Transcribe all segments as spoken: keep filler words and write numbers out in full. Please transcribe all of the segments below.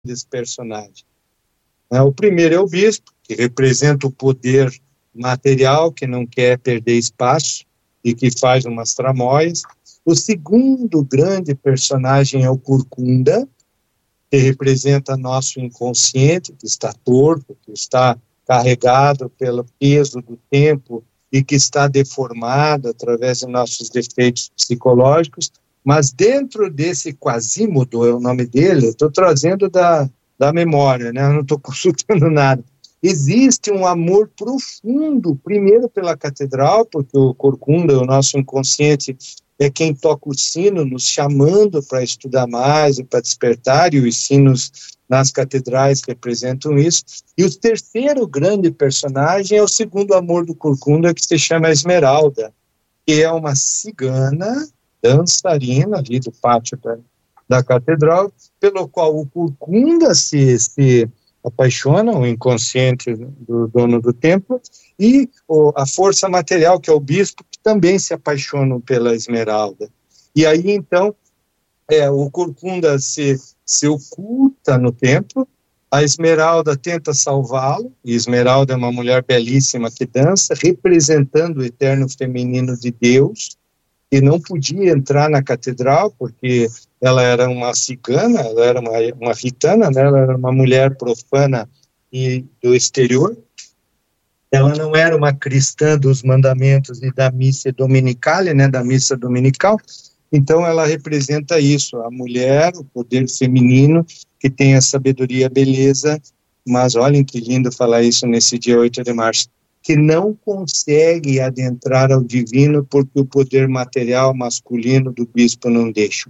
grandes personagens. O primeiro é o bispo, que representa o poder material, que não quer perder espaço e que faz umas tramóias. O segundo grande personagem é o Corcunda, que representa nosso inconsciente, que está torto, que está carregado pelo peso do tempo e que está deformado através de nossos defeitos psicológicos. Mas dentro desse Quasimodo, é o nome dele, eu estou trazendo da, da memória, né? Eu não estou consultando nada. Existe um amor profundo, primeiro pela catedral, porque o Corcunda, o nosso inconsciente, é quem toca o sino, nos chamando para estudar mais e para despertar, e os sinos nas catedrais representam isso. E o terceiro grande personagem é o segundo amor do Corcunda, que se chama Esmeralda, que é uma cigana, dançarina ali do pátio da, da catedral, pelo qual o Corcunda se... se apaixona, o inconsciente do dono do templo, e o, a força material, que é o bispo, que também se apaixona pela Esmeralda. E aí, então, é, o Corcunda se, se oculta no templo, a Esmeralda tenta salvá-lo, e Esmeralda é uma mulher belíssima que dança, representando o eterno feminino de Deus, e não podia entrar na catedral, porque ela era uma cigana, ela era uma, uma gitana, né? Ela era uma mulher profana e do exterior. Ela não era uma cristã dos mandamentos e da missa dominical, né? Da missa dominical. Então ela representa isso, a mulher, o poder feminino, que tem a sabedoria e a beleza, mas olhem que lindo falar isso nesse dia oito de março, que não consegue adentrar ao divino porque o poder material masculino do bispo não deixa.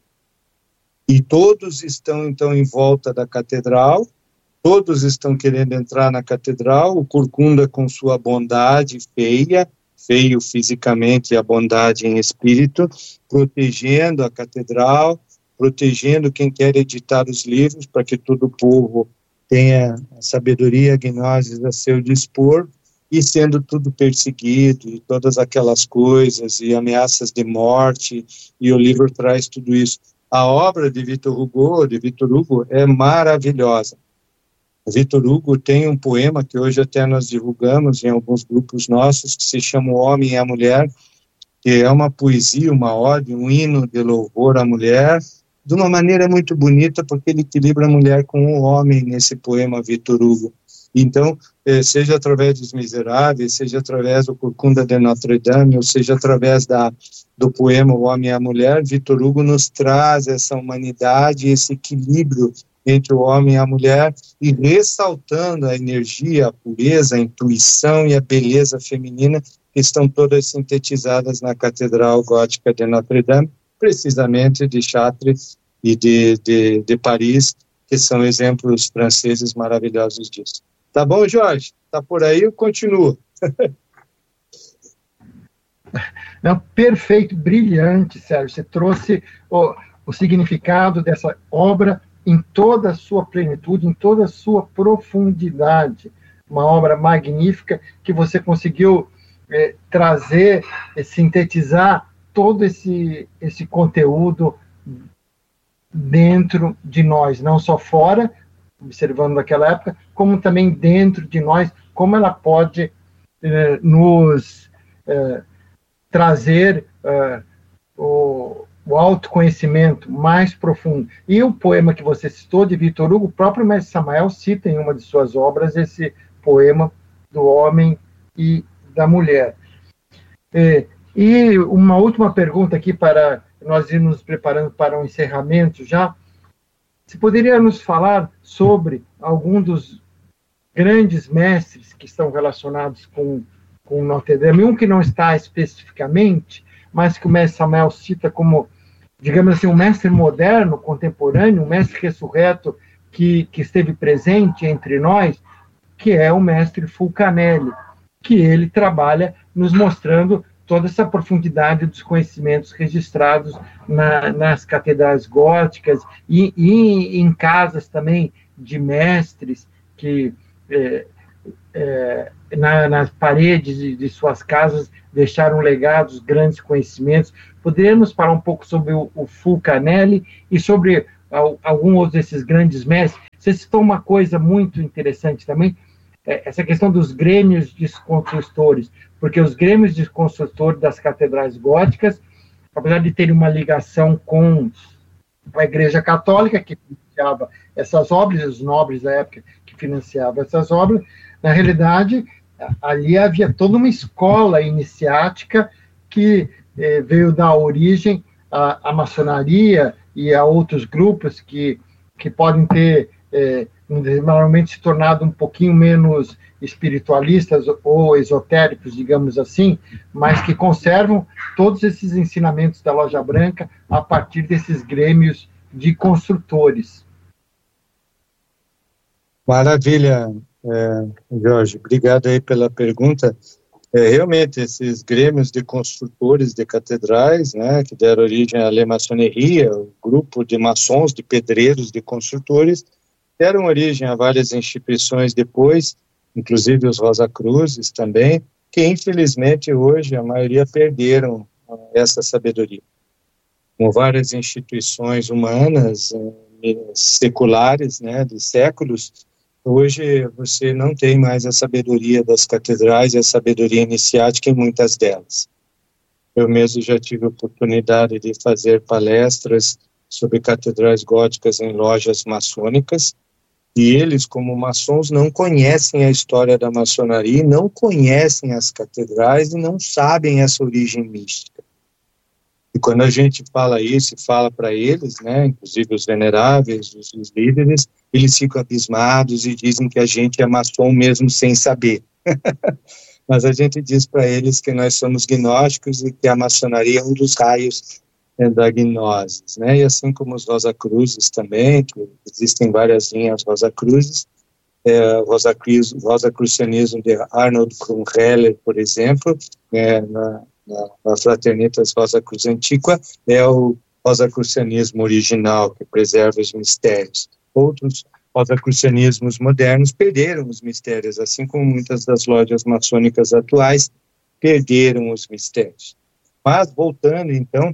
E todos estão, então, em volta da catedral, todos estão querendo entrar na catedral, o Corcunda com sua bondade feia, feio fisicamente e a bondade em espírito, protegendo a catedral, protegendo quem quer editar os livros, para que todo o povo tenha a sabedoria e a gnose a seu dispor, e sendo tudo perseguido, e todas aquelas coisas, e ameaças de morte, e o livro traz tudo isso. A obra de Victor Hugo, de Victor Hugo é maravilhosa. Victor Hugo tem um poema que hoje até nós divulgamos em alguns grupos nossos, que se chama O Homem e a Mulher, que é uma poesia, uma ode, um hino de louvor à mulher, de uma maneira muito bonita, porque ele equilibra a mulher com o homem nesse poema Victor Hugo. Então, eh, seja através dos Miseráveis, seja através do Corcunda de Notre Dame, ou seja através da, do poema O Homem e a Mulher, Victor Hugo nos traz essa humanidade, esse equilíbrio entre o homem e a mulher, e ressaltando a energia, a pureza, a intuição e a beleza feminina, que estão todas sintetizadas na Catedral Gótica de Notre Dame, precisamente de Chartres e de, de, de Paris, que são exemplos franceses maravilhosos disso. Tá bom, Jorge? Tá por aí? Eu continuo. Não, perfeito, brilhante, Sérgio. Você trouxe o, o significado dessa obra em toda a sua plenitude, em toda a sua profundidade. Uma obra magnífica que você conseguiu é, trazer, é, sintetizar todo esse, esse conteúdo dentro de nós, não só fora, observando naquela época, como também dentro de nós, como ela pode eh, nos eh, trazer eh, o, o autoconhecimento mais profundo. E o poema que você citou, de Victor Hugo, o próprio Mestre Samael cita em uma de suas obras esse poema do homem e da mulher. Eh, e uma última pergunta aqui para nós irmos nos preparando para um encerramento já. Você poderia nos falar sobre algum dos grandes mestres que estão relacionados com, com Notre Dame, um que não está especificamente, mas que o mestre Samael cita como, digamos assim, um mestre moderno, contemporâneo, um mestre ressurreto que, que esteve presente entre nós, que é o mestre Fulcanelli, que ele trabalha nos mostrando toda essa profundidade dos conhecimentos registrados na, nas catedrais góticas e, e em casas também de mestres que é, é, na, nas paredes de, de suas casas deixaram legados, grandes conhecimentos. Poderíamos falar um pouco sobre o, o Fulcanelli e sobre algum outro desses grandes mestres. Você citou uma coisa muito interessante também, essa questão dos grêmios de construtores, porque os grêmios de construtores das catedrais góticas, apesar de terem uma ligação com a Igreja Católica, que financiava essas obras, os nobres da época que financiavam essas obras, na realidade, ali havia toda uma escola iniciática que eh, veio dar origem à, à maçonaria e a outros grupos que, que podem ter eh, normalmente se tornado um pouquinho menos espiritualistas ou esotéricos, digamos assim, mas que conservam todos esses ensinamentos da Loja Branca a partir desses grêmios de construtores. Maravilha, é, Jorge, obrigado aí pela pergunta. É, realmente, esses grêmios de construtores de catedrais, né, que deram origem à Le Maçonnerie, o grupo de maçons, de pedreiros, de construtores, deram origem a várias instituições depois, inclusive os Rosa Cruzes também, que infelizmente hoje a maioria perderam essa sabedoria. Com várias instituições humanas, seculares, né, de séculos, hoje você não tem mais a sabedoria das catedrais e a sabedoria iniciática em muitas delas. Eu mesmo já tive a oportunidade de fazer palestras sobre catedrais góticas em lojas maçônicas, e eles, como maçons, não conhecem a história da maçonaria, não conhecem as catedrais e não sabem essa origem mística. E quando a gente fala isso e fala para eles, né, inclusive os veneráveis, os, os líderes, eles ficam abismados e dizem que a gente é maçom mesmo sem saber. Mas a gente diz para eles que nós somos gnósticos e que a maçonaria é um dos raios é, da gnose, né? E assim como os Rosa Cruzes também, que existem várias linhas Rosa Cruzes, é, Rosa Cruz, Rosacrucianismo de Arnold Krumheller, por exemplo, é, na a Fraternitas Rosa Cruz Antiqua, é o rosacrucianismo original, que preserva os mistérios. Outros rosacrucianismos modernos perderam os mistérios, assim como muitas das lojas maçônicas atuais perderam os mistérios. Mas, voltando, então,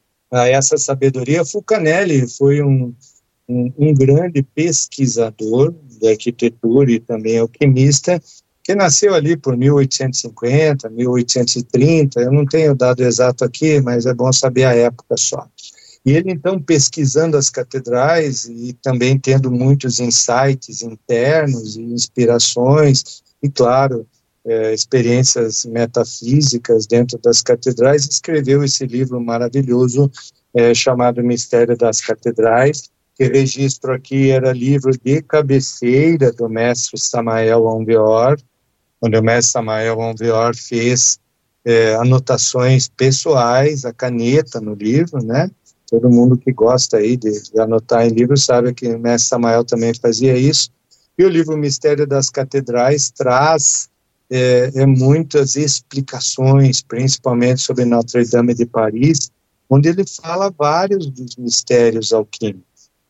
a essa sabedoria, Fulcanelli foi um, um, um grande pesquisador da arquitetura e também alquimista, que nasceu ali por mil oitocentos e cinquenta, mil oitocentos e trinta, eu não tenho o dado exato aqui, mas é bom saber a época só. E ele, então, pesquisando as catedrais e também tendo muitos insights internos e inspirações, e, claro, é, experiências metafísicas dentro das catedrais, escreveu esse livro maravilhoso é, chamado Mistério das Catedrais, que registro aqui era livro de cabeceira do mestre Samael Aun Weor, onde o mestre Samael Aun Weor fez é, anotações pessoais, a caneta no livro, né? Todo mundo que gosta aí de, de anotar em livro sabe que o mestre Samael também fazia isso. E o livro Mistério das Catedrais traz é, é, muitas explicações, principalmente sobre Notre-Dame de Paris, onde ele fala vários dos mistérios alquímicos,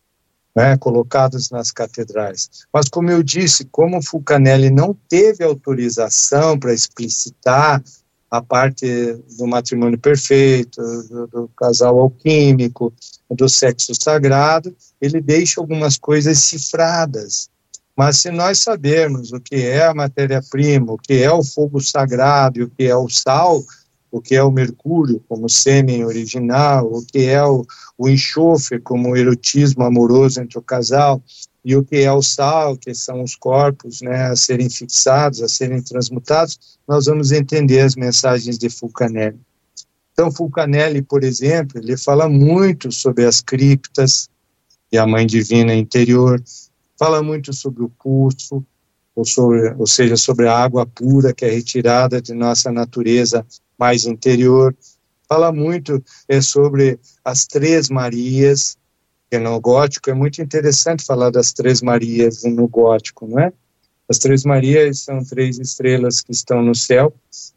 né, colocados nas catedrais. Mas, como eu disse, como Fulcanelli não teve autorização para explicitar a parte do matrimônio perfeito, do, do casal alquímico, do sexo sagrado, ele deixa algumas coisas cifradas. Mas se nós sabermos o que é a matéria-prima, o que é o fogo sagrado e o que é o sal, o que é o mercúrio como sêmen original, o que é o, o enxofre como o erotismo amoroso entre o casal, e o que é o sal, que são os corpos, né, a serem fixados, a serem transmutados, nós vamos entender as mensagens de Fulcanelli. Então, Fulcanelli, por exemplo, ele fala muito sobre as criptas e a Mãe Divina interior, fala muito sobre o pulso, ou, sobre, ou seja, sobre a água pura que é retirada de nossa natureza mais interior, fala muito é, sobre as Três Marias, que no gótico é muito interessante falar das Três Marias no gótico, não é? As Três Marias são três estrelas que estão no céu,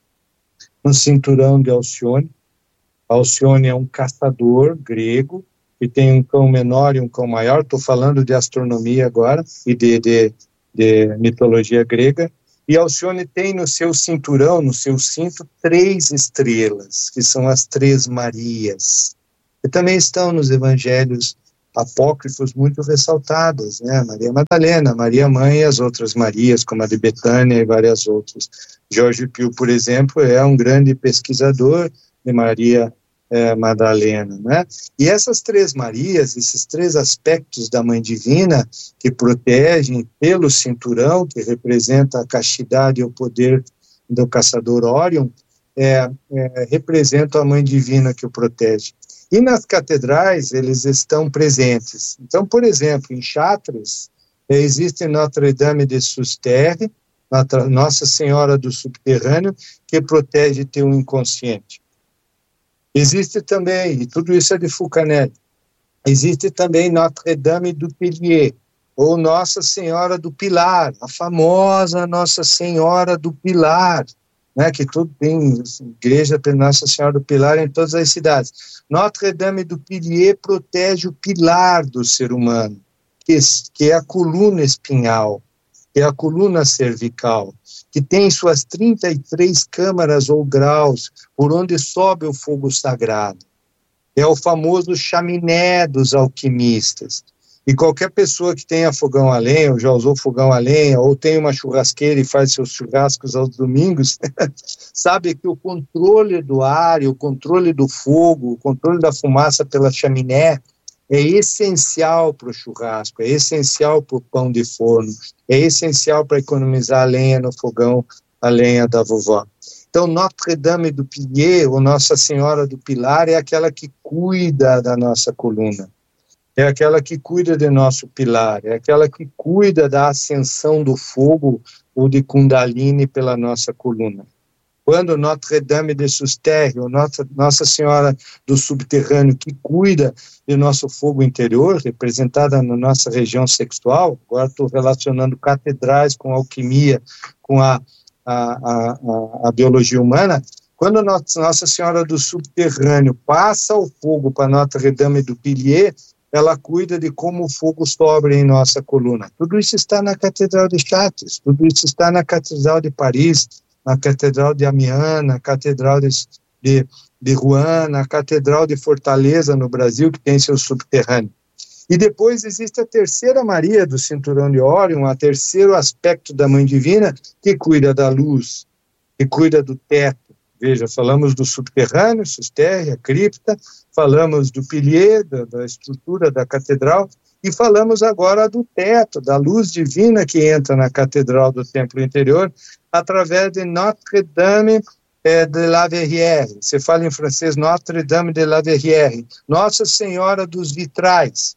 no cinturão de Alcione. Alcione é um caçador grego, que tem um cão menor e um cão maior, estou falando de astronomia agora, e de, de, de mitologia grega, e Alcione tem no seu cinturão, no seu cinto, três estrelas, que são as Três Marias, que também estão nos evangelhos apócrifos muito ressaltadas, né? Maria Madalena, Maria Mãe e as outras Marias, como a de Betânia e várias outras. Jorge Pio, por exemplo, é um grande pesquisador de Maria é, Madalena, né? E essas três Marias, esses três aspectos da Mãe Divina que protegem pelo cinturão, que representa a castidade e o poder do caçador Órion, é, é, representam a Mãe Divina que o protege. E nas catedrais eles estão presentes. Então, por exemplo, em Chartres, existe Notre-Dame de Sousterre, Nossa Senhora do Subterrâneo, que protege teu inconsciente. Existe também, e tudo isso é de Fulcanelli, existe também Notre-Dame du Pilier, ou Nossa Senhora do Pilar, a famosa Nossa Senhora do Pilar, né, que tudo tem igreja para Nossa Senhora do Pilar em todas as cidades. Notre-Dame du Pilier protege o pilar do ser humano, que, que é a coluna espinhal, que é a coluna cervical, que tem suas trinta e três câmaras ou graus por onde sobe o fogo sagrado. É o famoso chaminé dos alquimistas. E qualquer pessoa que tenha fogão a lenha, ou já usou fogão a lenha, ou tem uma churrasqueira e faz seus churrascos aos domingos, sabe que o controle do ar, e o controle do fogo, o controle da fumaça pela chaminé é essencial para o churrasco, é essencial para o pão de forno, é essencial para economizar a lenha no fogão, a lenha da vovó. Então, Notre-Dame du Pilier, ou Nossa Senhora do Pilar, é aquela que cuida da nossa coluna. É aquela que cuida de nosso pilar, é aquela que cuida da ascensão do fogo ou de Kundalini pela nossa coluna. Quando Notre-Dame de Sousterre, ou Nossa, Nossa Senhora do Subterrâneo, que cuida do nosso fogo interior, representada na nossa região sexual, agora estou relacionando catedrais com alquimia, com a, a, a, a, a biologia humana. Quando Nossa Senhora do Subterrâneo passa o fogo para Notre-Dame du Pilier, ela cuida de como o fogo sobe em nossa coluna. Tudo isso está na Catedral de Chartres, tudo isso está na Catedral de Paris, na Catedral de Amiens, na Catedral de, de, de Rouen, na Catedral de Fortaleza, no Brasil, que tem seu subterrâneo. E depois existe a terceira Maria do Cinturão de Órion, a terceiro aspecto da Mãe Divina, que cuida da luz, que cuida do teto. Veja, falamos do subterrâneo, Sousterre, a cripta, falamos do pilier, da, da estrutura da catedral, e falamos agora do teto, da luz divina que entra na catedral do templo interior, através de Notre-Dame eh, de la Verrière. Você fala em francês Notre-Dame de la Verrière, Nossa Senhora dos Vitrais,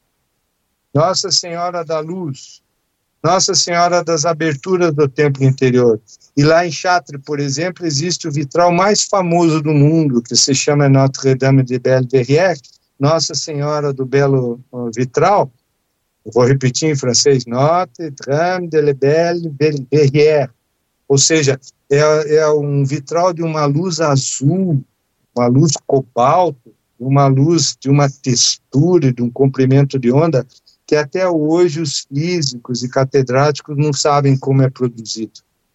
Nossa Senhora da Luz, Nossa Senhora das Aberturas do templo interior. E lá em Chartres, por exemplo, existe o vitral mais famoso do mundo, que se chama Notre-Dame de Belle Verrière, Nossa Senhora do Belo Vitral. Eu vou repetir em francês, Notre-Dame de la Belle Verrière. Ou seja, é, é um vitral de uma luz azul, uma luz cobalto, uma luz de uma textura e de um comprimento de onda que até hoje os físicos e catedráticos não sabem como é produzido.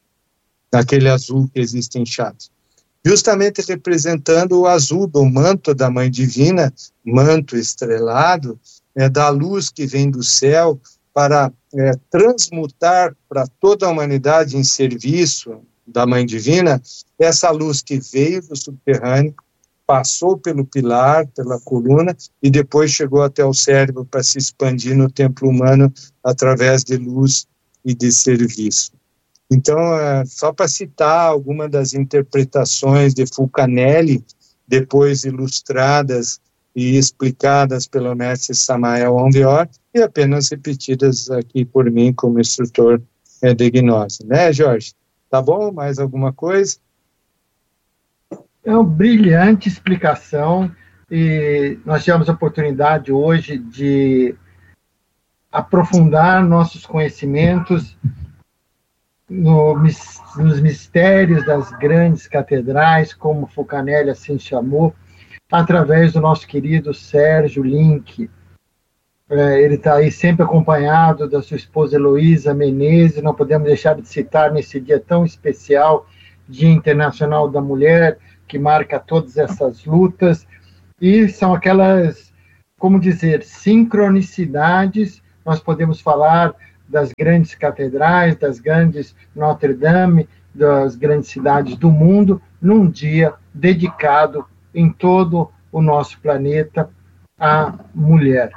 Aquele azul que existe em Chartres. Justamente representando o azul do manto da Mãe Divina, manto estrelado, é, da luz que vem do céu para é, transmutar para toda a humanidade em serviço da Mãe Divina, essa luz que veio do subterrâneo, passou pelo pilar, pela coluna, e depois chegou até o cérebro para se expandir no templo humano através de luz e de serviço. Então, só para citar algumas das interpretações de Fulcanelli, depois ilustradas e explicadas pelo mestre Samael Aumbior, e apenas repetidas aqui por mim como instrutor de gnose. Né, Jorge? Tá bom? Mais alguma coisa? É uma brilhante explicação, e nós tivemos a oportunidade hoje de aprofundar nossos conhecimentos no, nos mistérios das grandes catedrais, como Fulcanelli assim chamou, através do nosso querido Sérgio Link. É, ele está aí sempre acompanhado da sua esposa Heloísa Menezes. Não podemos deixar de citar nesse dia tão especial, Dia Internacional da Mulher, que marca todas essas lutas, e são aquelas como dizer, sincronicidades. Nós podemos falar das grandes catedrais, das grandes Notre Dame, das grandes cidades do mundo, num dia dedicado em todo o nosso planeta à mulher.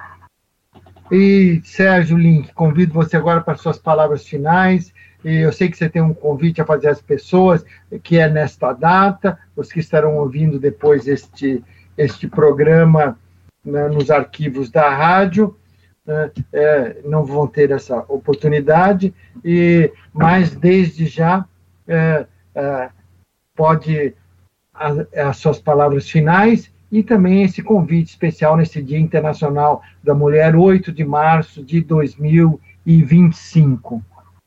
E, Sérgio Link, convido você agora para suas palavras finais. E eu sei que você tem um convite a fazer às pessoas, que é nesta data, os que estarão ouvindo depois este, este programa, né, nos arquivos da rádio, né, é, não vão ter essa oportunidade, e, mas desde já é, é, pode a, as suas palavras finais e também esse convite especial nesse Dia Internacional da Mulher, oito de março de dois mil e vinte e cinco.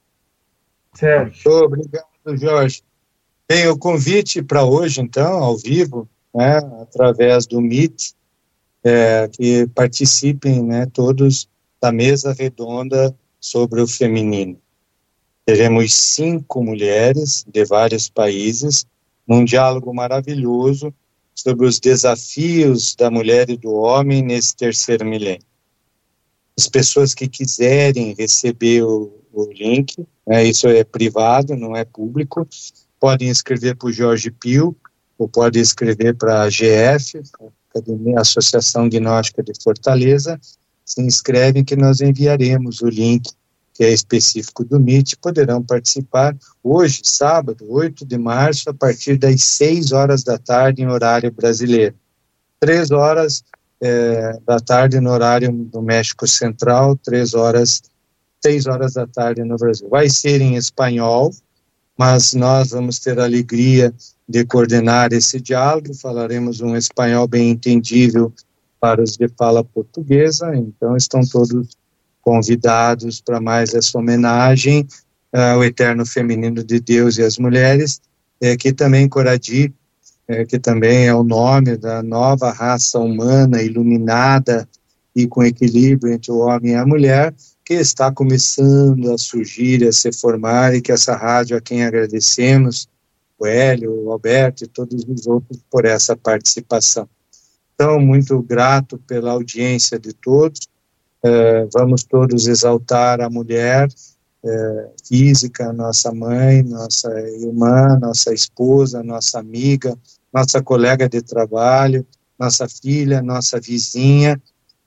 Sérgio. Obrigado, Jorge. Bem, o convite para hoje, então, ao vivo, né, através do Meet, é, que participem, né, todos da mesa redonda sobre o feminino. Teremos cinco mulheres de vários países, num diálogo maravilhoso sobre os desafios da mulher e do homem nesse terceiro milênio. As pessoas que quiserem receber o, o link, né, isso é privado, não é público, podem escrever para o Jorge Pio, ou podem escrever para a G F, Academia, Associação Gnóstica de Fortaleza, se inscrevem que nós enviaremos o link que é específico do Meet, poderão participar hoje, sábado, oito de março, a partir das seis horas da tarde, em horário brasileiro. três horas é, da tarde no horário do México Central, três horas, seis horas da tarde no Brasil. Vai ser em espanhol, mas nós vamos ter a alegria de coordenar esse diálogo, falaremos um espanhol bem entendível para os de fala portuguesa, então estão todos convidados para mais essa homenagem ao eterno feminino de Deus e às mulheres, é, que também Coradi, é, que também é o nome da nova raça humana iluminada e com equilíbrio entre o homem e a mulher, que está começando a surgir, a se formar, e que essa rádio, a quem agradecemos, o Hélio, o Alberto e todos os outros por essa participação. Então, muito grato pela audiência de todos. Uh, vamos todos exaltar a mulher uh, física, nossa mãe, nossa irmã, nossa esposa, nossa amiga, nossa colega de trabalho, nossa filha, nossa vizinha,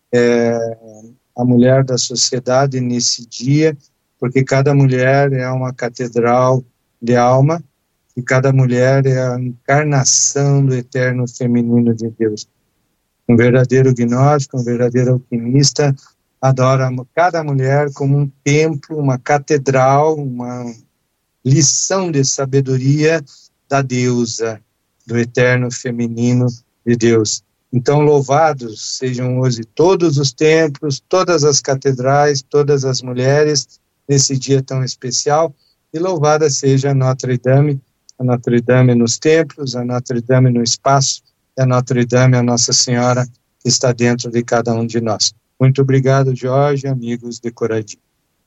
uh, a mulher da sociedade nesse dia, porque cada mulher é uma catedral de alma e cada mulher é a encarnação do eterno feminino de Deus. Um verdadeiro gnóstico, um verdadeiro alquimista, adora cada mulher como um templo, uma catedral, uma lição de sabedoria da deusa, do eterno feminino de Deus. Então, louvados sejam hoje todos os templos, todas as catedrais, todas as mulheres, nesse dia tão especial, e louvada seja a Notre Dame, a Notre Dame nos templos, a Notre Dame no espaço, e a Notre Dame, a Nossa Senhora, que está dentro de cada um de nós. Muito obrigado, Jorge, amigos de Coradi.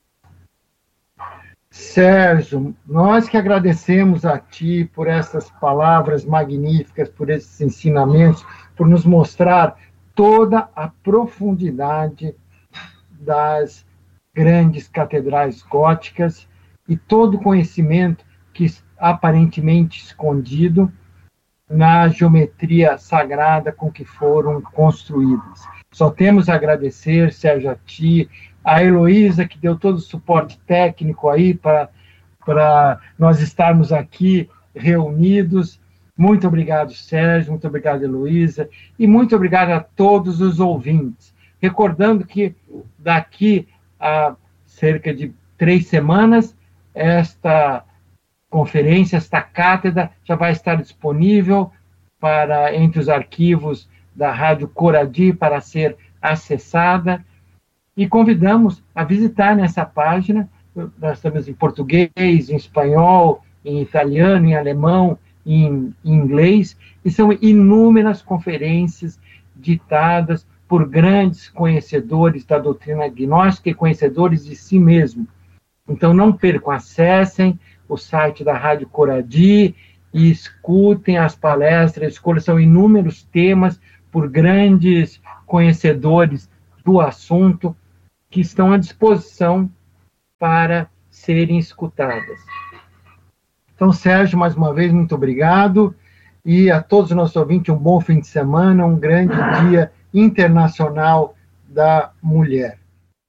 Sérgio, nós que agradecemos a ti por essas palavras magníficas, por esses ensinamentos, por nos mostrar toda a profundidade das grandes catedrais góticas e todo o conhecimento que aparentemente escondido na geometria sagrada com que foram construídas. Só temos a agradecer, Sérgio, a ti, a Heloísa, que deu todo o suporte técnico aí para para nós estarmos aqui reunidos. Muito obrigado, Sérgio, muito obrigado, Heloísa, e muito obrigado a todos os ouvintes. Recordando que daqui a cerca de três semanas, esta conferência, esta cátedra já vai estar disponível para, entre os arquivos da Rádio Coradi para ser acessada, e convidamos a visitar nessa página. Nós estamos em português, em espanhol, em italiano, em alemão, em, em inglês, e são inúmeras conferências ditadas por grandes conhecedores da doutrina gnóstica e conhecedores de si mesmo. Então não percam, acessem o site da Rádio Coradi e escutem as palestras, escolham, são inúmeros temas por grandes conhecedores do assunto, que estão à disposição para serem escutadas. Então, Sérgio, mais uma vez, muito obrigado, e a todos os nossos ouvintes, um bom fim de semana, um grande Dia Internacional da Mulher.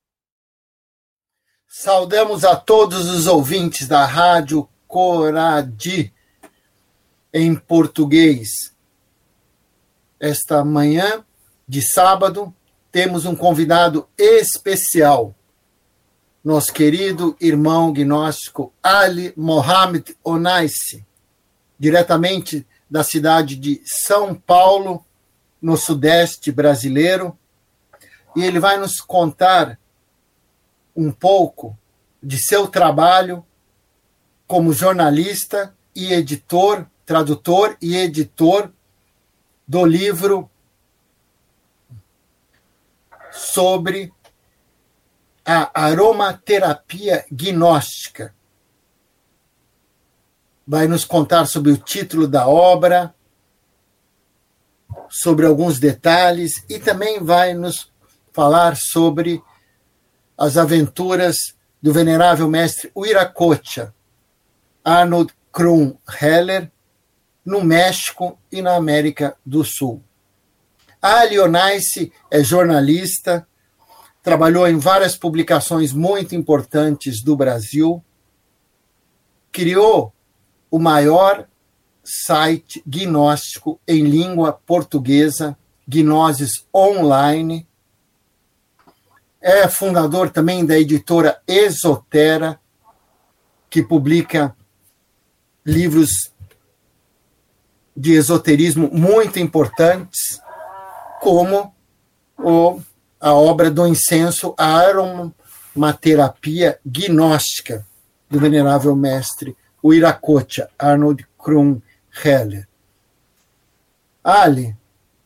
Saudamos a todos os ouvintes da Rádio Coradi, em português. Esta manhã de sábado, temos um convidado especial, nosso querido irmão gnóstico Ali Mohamed Onaisi, diretamente da cidade de São Paulo, no sudeste brasileiro, e ele vai nos contar um pouco de seu trabalho como jornalista e editor, tradutor e editor do livro sobre a aromaterapia gnóstica. Vai nos contar sobre o título da obra, sobre alguns detalhes, e também vai nos falar sobre as aventuras do venerável mestre Wiracocha, Arnold Krumm-Heller, no México e na América do Sul. Ali Onaisi é jornalista, trabalhou em várias publicações muito importantes do Brasil, criou o maior site gnóstico em língua portuguesa, Gnoses Online, é fundador também da editora Esotera, que publica livros de esoterismo muito importantes, como o, a obra do incenso, a aromaterapia gnóstica, do venerável mestre Wiracocha, Arnold Krumm-Heller. Ali,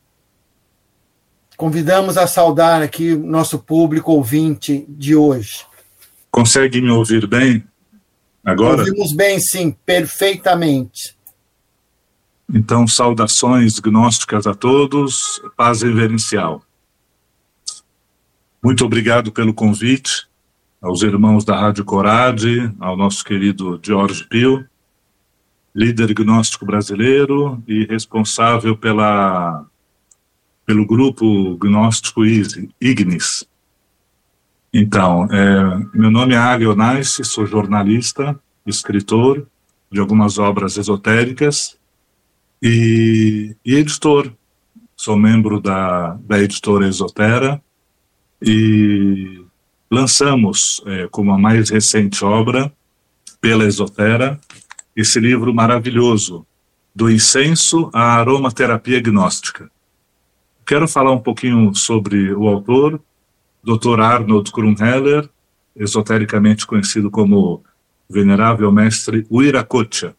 convidamos a saudar aqui o nosso público ouvinte de hoje. Consegue me ouvir bem agora? Ouvimos bem, sim, perfeitamente. Então, saudações gnósticas a todos, paz reverencial. Muito obrigado pelo convite, aos irmãos da Rádio Coradi, ao nosso querido Jorge Pio, líder gnóstico brasileiro e responsável pela, pelo grupo gnóstico Ignis. Então, é, meu nome é Ali Onaisi, sou jornalista, escritor de algumas obras esotéricas e, e editor. Sou membro da, da editora Esotera e lançamos, é, como a mais recente obra, pela Esotera, esse livro maravilhoso, Do Incenso à Aromaterapia Gnóstica. Quero falar um pouquinho sobre o autor, doutor Arnold Krumm-Heller, esotericamente conhecido como Venerável Mestre Wiracocha.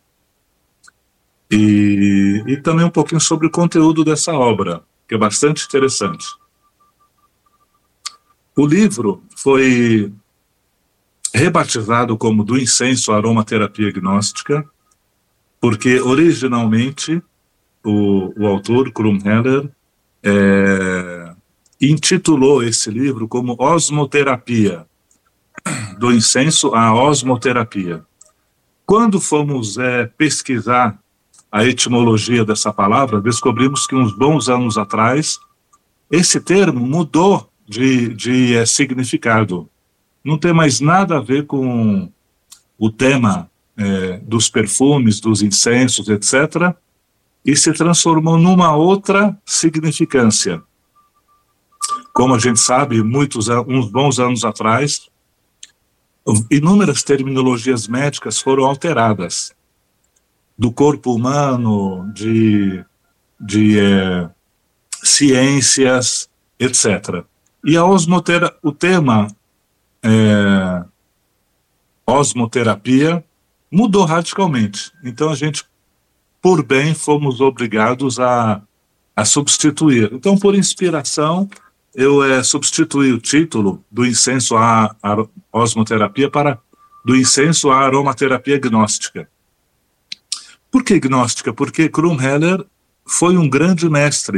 E, e também um pouquinho sobre o conteúdo dessa obra, que é bastante interessante. O livro foi rebatizado como Do Incenso à Aromaterapia Gnóstica, porque originalmente o, o autor, Krumm-Heller, é, intitulou esse livro como Osmoterapia, do incenso à osmoterapia. Quando fomos é, pesquisar a etimologia dessa palavra, descobrimos que uns bons anos atrás, esse termo mudou de, de é, significado. Não tem mais nada a ver com o tema é, dos perfumes, dos incensos, etcétera, e se transformou numa outra significância. Como a gente sabe, muitos, uns bons anos atrás, inúmeras terminologias médicas foram alteradas. Do corpo humano, de, de é, ciências, etcétera. E a osmotera, o tema é, osmoterapia mudou radicalmente. Então a gente, por bem, fomos obrigados a, a substituir. Então, por inspiração, eu é, substituí o título do incenso à, à osmoterapia para do incenso à aromaterapia gnóstica. Por que gnóstica? Porque Krumm-Heller foi um grande mestre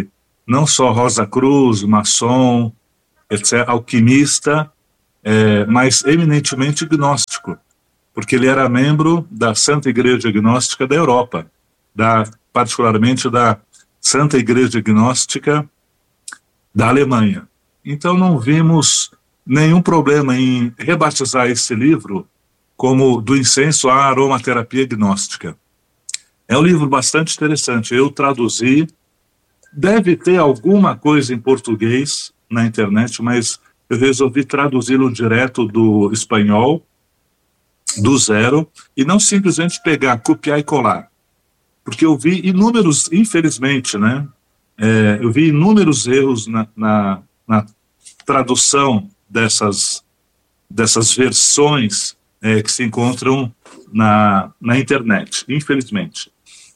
não só Rosa Cruz, maçom, etcétera, alquimista, é, mas eminentemente gnóstico, porque ele era membro da Santa Igreja Gnóstica da Europa, da, particularmente da Santa Igreja Gnóstica da Alemanha. Então não vimos nenhum problema em rebatizar esse livro como Do Incenso à Aromaterapia Gnóstica. É um livro bastante interessante, eu traduzi, deve ter alguma coisa em português na internet, mas eu resolvi traduzi-lo direto do espanhol, do zero, e não simplesmente pegar, copiar e colar. Porque eu vi inúmeros, infelizmente, né, é, eu vi inúmeros erros na, na, na tradução dessas, dessas versões é, que se encontram na, na internet, infelizmente.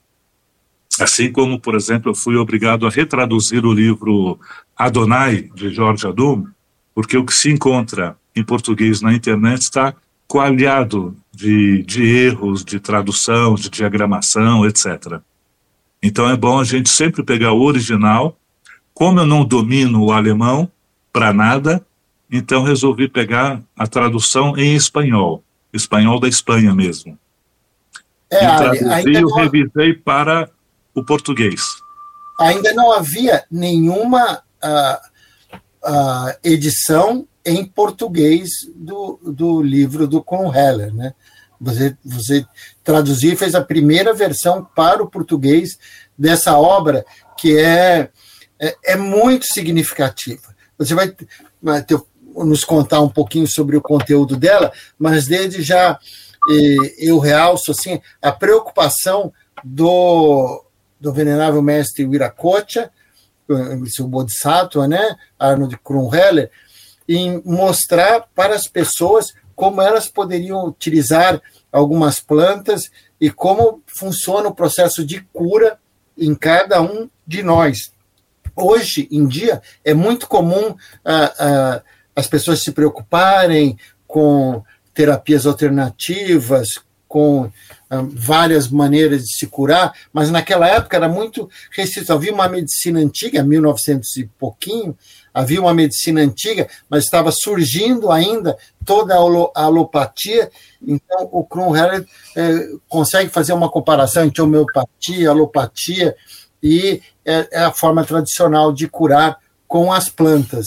Assim como, por exemplo, eu fui obrigado a retraduzir o livro Adonai, de George Adum, porque o que se encontra em português na internet está coalhado de, de erros de tradução, de diagramação, etcétera. Então é bom a gente sempre pegar o original. Como eu não domino o alemão para nada, então resolvi pegar a tradução em espanhol, espanhol da Espanha mesmo. É, e traduzi ainda e não, revisei para o português. ainda não havia nenhuma uh, uh, edição em português do, do livro do Krumm Heller, né? Você, você traduziu e fez a primeira versão para o português dessa obra, que é, é, é muito significativa. Você vai, vai ter, nos contar um pouquinho sobre o conteúdo dela, mas desde já eh, eu realço assim, a preocupação do, do venerável mestre Viracocha, o Bodhisattva, né, Arnold Krumm Heller, em mostrar para as pessoas como elas poderiam utilizar algumas plantas e como funciona o processo de cura em cada um de nós. Hoje em dia é muito comum ah, ah, as pessoas se preocuparem com terapias alternativas, com ah, várias maneiras de se curar, mas naquela época era muito restrito. Havia uma medicina antiga, mil e novecentos e pouquinho, havia uma medicina antiga, mas estava surgindo ainda toda a alopatia. Então, o Krumm Heller eh, consegue fazer uma comparação entre homeopatia, alopatia, e é, é a forma tradicional de curar com as plantas.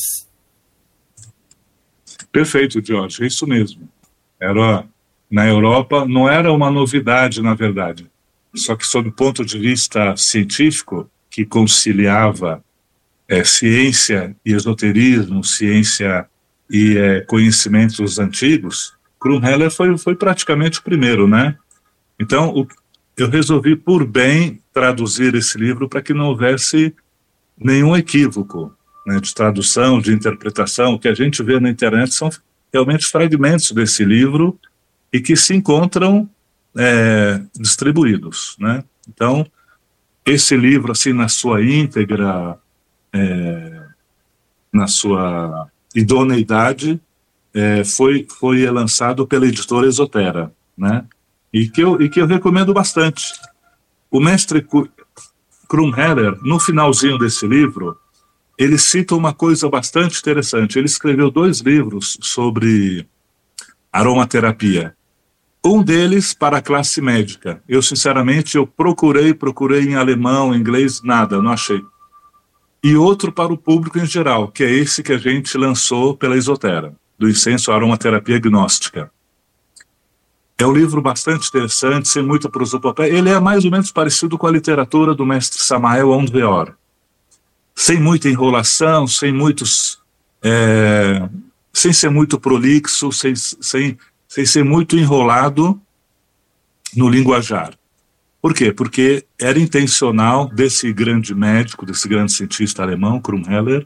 Perfeito, Jorge, é isso mesmo. Era, na Europa não era uma novidade, na verdade, só que sob o ponto de vista científico, que conciliava É, ciência e esoterismo, ciência e é, conhecimentos antigos, Krumm Heller foi, foi praticamente o primeiro, né? Então, o, eu resolvi por bem traduzir esse livro para que não houvesse nenhum equívoco, né, de tradução, de interpretação. O que a gente vê na internet são realmente fragmentos desse livro e que se encontram é, distribuídos, né? Então, esse livro, assim, na sua íntegra, É, na sua idoneidade, é, foi, foi lançado pela editora Esotera, né? E que eu, e que eu recomendo bastante. O mestre Krumm Heller, no finalzinho desse livro, ele cita uma coisa bastante interessante. Ele escreveu dois livros sobre aromaterapia. Um deles para a classe médica. Eu, sinceramente, eu procurei, procurei em alemão, em inglês, nada, não achei. E outro para o público em geral, que é esse que a gente lançou pela Esotera, do Incenso à Aromaterapia Gnóstica. É um livro bastante interessante, sem muita prosopopéia. Ele é mais ou menos parecido com a literatura do mestre Samael Aun Weor. Sem muita enrolação, sem muitos... É, sem ser muito prolixo, sem, sem, sem ser muito enrolado no linguajar. Por quê? Porque era intencional desse grande médico, desse grande cientista alemão, Krumm Heller,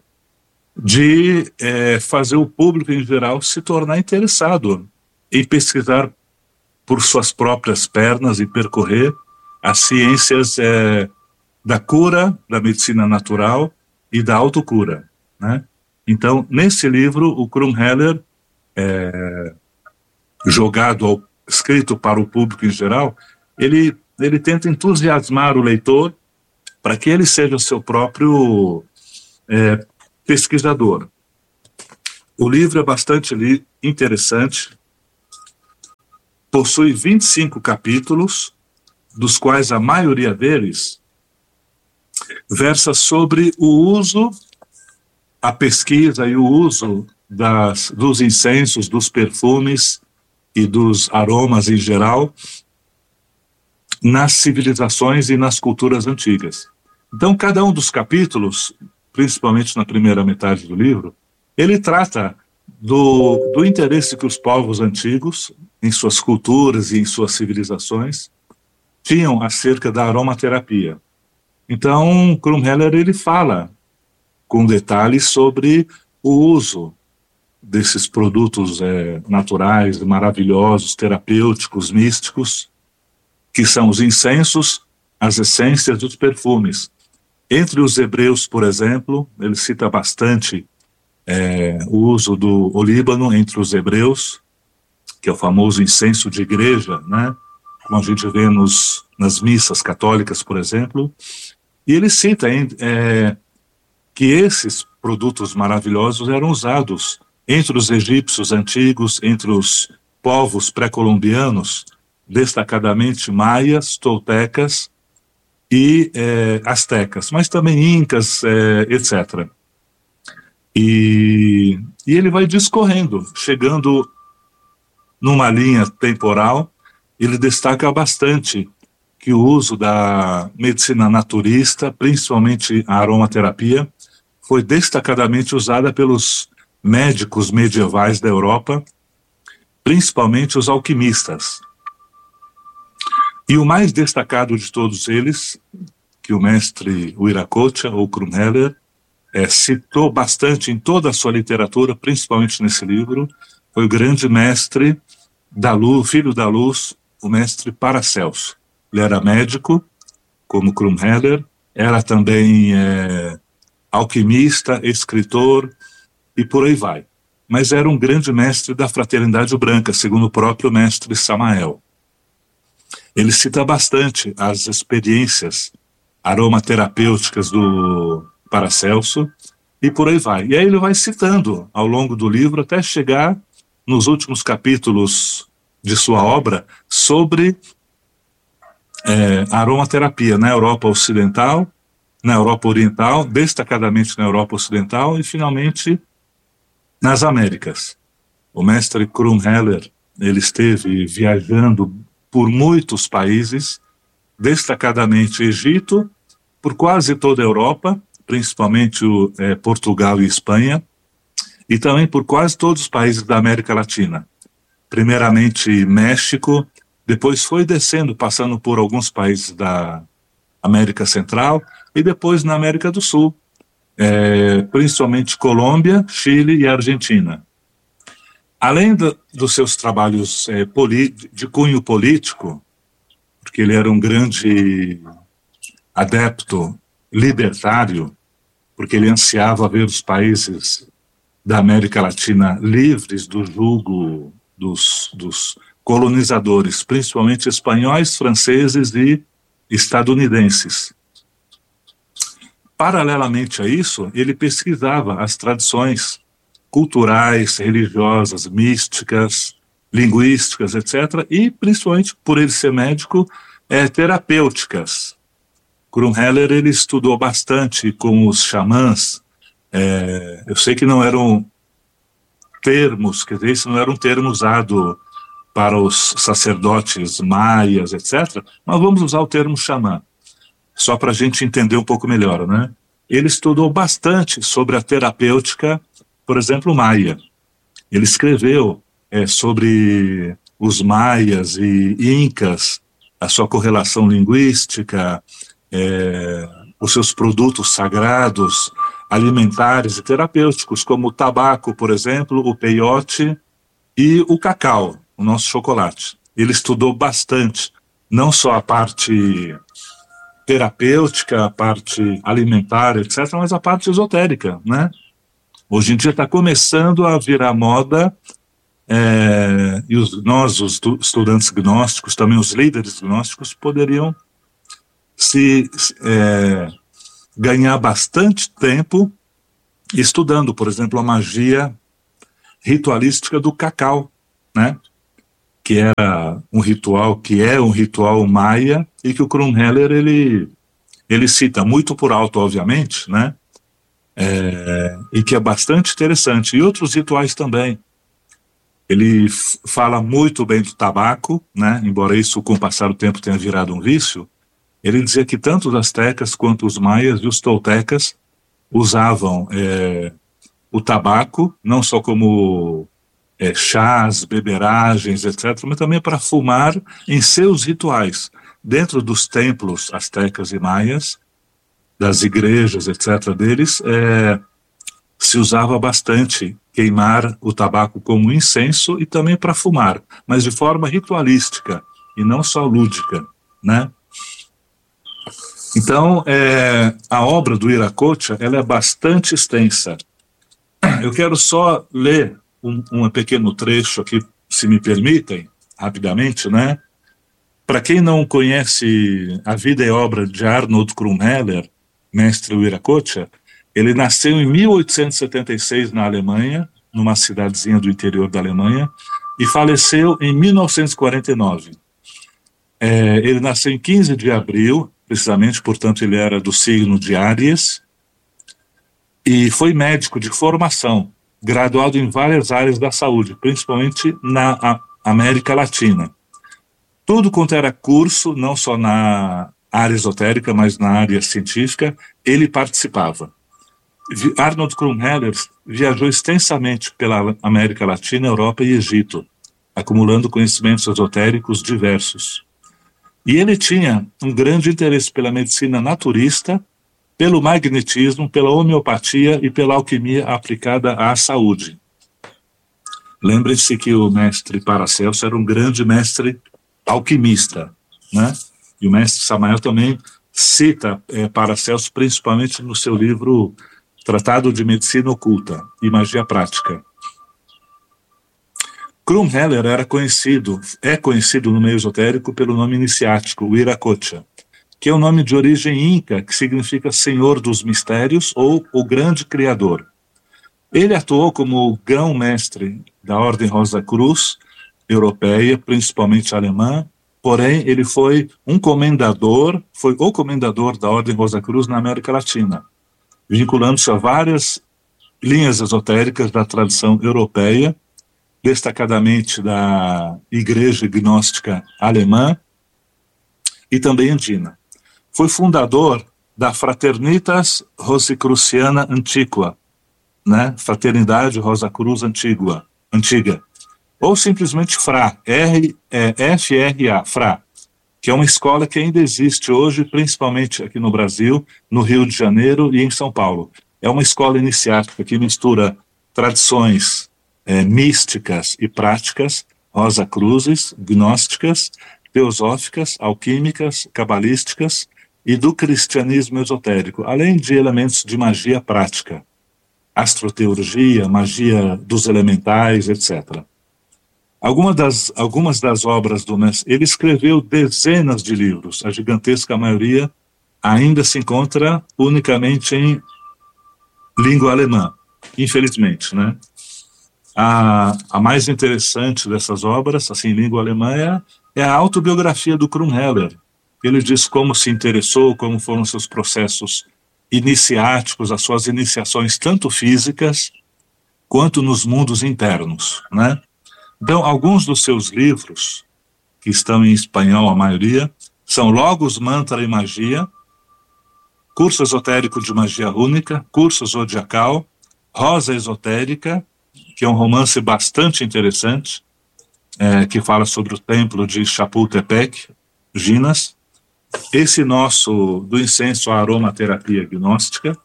de é, fazer o público em geral se tornar interessado em pesquisar por suas próprias pernas e percorrer as ciências é, da cura, da medicina natural e da autocura, né? Então, nesse livro, o Krumm Heller, é, jogado ao, escrito para o público em geral, ele ele tenta entusiasmar o leitor para que ele seja o seu próprio é, pesquisador. O livro é bastante interessante, possui vinte e cinco capítulos, dos quais a maioria deles versa sobre o uso, a pesquisa e o uso das, dos incensos, dos perfumes e dos aromas em geral nas civilizações e nas culturas antigas. Então, cada um dos capítulos, principalmente na primeira metade do livro, ele trata do, do interesse que os povos antigos, em suas culturas e em suas civilizações, tinham acerca da aromaterapia. Então, Krumheller, ele fala com detalhes sobre o uso desses produtos é, naturais, maravilhosos, terapêuticos, místicos, que são os incensos, as essências dos perfumes. Entre os hebreus, por exemplo, ele cita bastante é, o uso do olíbano entre os hebreus, que é o famoso incenso de igreja, né? Como a gente vê nos, nas missas católicas, por exemplo. E ele cita é, que esses produtos maravilhosos eram usados entre os egípcios antigos, entre os povos pré-colombianos, destacadamente maias, toltecas e é, astecas, mas também incas, é, etcétera. E, e ele vai discorrendo, chegando numa linha temporal, ele destaca bastante que o uso da medicina naturista, principalmente a aromaterapia, foi destacadamente usada pelos médicos medievais da Europa, principalmente os alquimistas. E o mais destacado de todos eles, que o mestre Viracocha, ou Krumheller, é, citou bastante em toda a sua literatura, principalmente nesse livro, foi o grande mestre da luz, filho da luz, o mestre Paracelso. Ele era médico, como Krumheller, era também é, alquimista, escritor e por aí vai. Mas era um grande mestre da fraternidade branca, segundo o próprio mestre Samael. Ele cita bastante as experiências aromaterapêuticas do Paracelso e por aí vai. E aí ele vai citando ao longo do livro até chegar nos últimos capítulos de sua obra sobre é, a aromaterapia na Europa Ocidental, na Europa Oriental, destacadamente na Europa Ocidental e finalmente nas Américas. O mestre Krumheller, ele esteve viajando por muitos países, destacadamente Egito, por quase toda a Europa, principalmente o, é, Portugal e Espanha, e também por quase todos os países da América Latina. Primeiramente México, depois foi descendo, passando por alguns países da América Central, e depois na América do Sul, é, principalmente Colômbia, Chile e Argentina. Além do, dos seus trabalhos é, de cunho político, porque ele era um grande adepto libertário, porque ele ansiava ver os países da América Latina livres do jugo dos, dos colonizadores, principalmente espanhóis, franceses e estadunidenses. Paralelamente a isso, ele pesquisava as tradições culturais, religiosas, místicas, linguísticas, etcétera, e principalmente, por ele ser médico, é, terapêuticas. Krumheller, ele estudou bastante com os xamãs. É, eu sei que não eram termos, quer dizer, isso não era um termo usado para os sacerdotes maias, etcétera, mas vamos usar o termo xamã, só para a gente entender um pouco melhor, né? Ele estudou bastante sobre a terapêutica, por exemplo, maia. Ele escreveu é, sobre os maias e incas, a sua correlação linguística, é, os seus produtos sagrados, alimentares e terapêuticos, como o tabaco, por exemplo, o peiote e o cacau, o nosso chocolate. Ele estudou bastante, não só a parte terapêutica, a parte alimentar, etcétera, mas a parte esotérica, né? Hoje em dia está começando a virar moda, é, e os, nós, os estudantes gnósticos, também os líderes gnósticos, poderiam se é, ganhar bastante tempo estudando, por exemplo, a magia ritualística do cacau, né? Que era um ritual, que é um ritual maia, e que o Krumheller, ele, ele cita muito por alto, obviamente, né? É, e que é bastante interessante. E outros rituais também. Ele fala muito bem do tabaco, né? Embora isso, com o passar do tempo, tenha virado um vício. Ele dizia que tanto os astecas quanto os maias e os toltecas usavam é, o tabaco, não só como é, chás, beberagens, etcétera, mas também para fumar em seus rituais. Dentro dos templos astecas e maias, das igrejas, etcétera, deles, é, se usava bastante queimar o tabaco como incenso e também para fumar, mas de forma ritualística e não só lúdica, né? Então, é, a obra do Viracocha, ela é bastante extensa. Eu quero só ler um, um pequeno trecho aqui, se me permitem, rapidamente, né? Para quem não conhece a vida e obra de Arnold Krumheller, mestre Viracocha, ele nasceu em mil oitocentos e setenta e seis na Alemanha, numa cidadezinha do interior da Alemanha, e faleceu em mil novecentos e quarenta e nove. É, ele nasceu em quinze de abril, precisamente, portanto ele era do signo de Áries, e foi médico de formação, graduado em várias áreas da saúde, principalmente na América Latina. Tudo quanto era curso, não só na área esotérica, mas na área científica, ele participava. Arnold Krumheller viajou extensamente pela América Latina, Europa e Egito, acumulando conhecimentos esotéricos diversos. E ele tinha um grande interesse pela medicina naturista, pelo magnetismo, pela homeopatia e pela alquimia aplicada à saúde. Lembrem-se que o mestre Paracelso era um grande mestre alquimista, né? E o mestre Samael também cita é, Paracelso, principalmente no seu livro Tratado de Medicina Oculta e Magia Prática. Krumheller era conhecido, é conhecido no meio esotérico pelo nome iniciático, Viracocha, que é um nome de origem inca, que significa Senhor dos Mistérios ou o Grande Criador. Ele atuou como grão-mestre da Ordem Rosa Cruz, europeia, principalmente alemã, porém ele foi um comendador, foi o comendador da Ordem Rosa Cruz na América Latina, vinculando-se a várias linhas esotéricas da tradição europeia, destacadamente da Igreja Gnóstica Alemã e também andina. Foi fundador da Fraternitas Rosicruciana Antiqua, né? Fraternidade Rosa Cruz Antigua, Antiga, ou simplesmente F R A, R, é, F R A, F R A, que é uma escola que ainda existe hoje, principalmente aqui no Brasil, no Rio de Janeiro e em São Paulo. É uma escola iniciática que mistura tradições é, místicas e práticas, Rosa Cruzes, gnósticas, teosóficas, alquímicas, cabalísticas e do cristianismo esotérico, além de elementos de magia prática, astroteurgia, magia dos elementais, etcétera. Algumas das, algumas das obras do mestre, ele escreveu dezenas de livros, a gigantesca maioria ainda se encontra unicamente em língua alemã, infelizmente, né? A, a mais interessante dessas obras, assim, em língua alemã, é, é a autobiografia do Krumheller. Ele diz como se interessou, como foram seus processos iniciáticos, as suas iniciações tanto físicas quanto nos mundos internos, né? Então, alguns dos seus livros, que estão em espanhol a maioria, são Logos, Mantra e Magia, Curso Esotérico de Magia Única, Curso Zodiacal, Rosa Esotérica, que é um romance bastante interessante, é, que fala sobre o templo de Chapultepec, Ginas, esse nosso do incenso à aromaterapia gnóstica,